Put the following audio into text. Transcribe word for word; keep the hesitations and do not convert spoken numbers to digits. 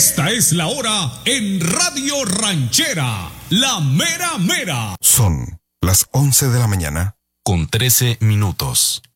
Esta es la hora en Radio Ranchera, la mera mera. Son las once de la mañana con trece minutos.